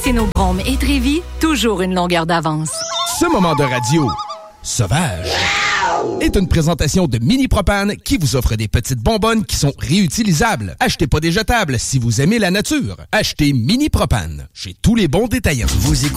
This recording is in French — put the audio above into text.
Casino Brome et Trévis, toujours une longueur d'avance. Ce moment de radio sauvage est une présentation de Mini Propane qui vous offre des petites bonbonnes qui sont réutilisables. Achetez pas des jetables si vous aimez la nature. Achetez Mini Propane chez tous les bons détaillants.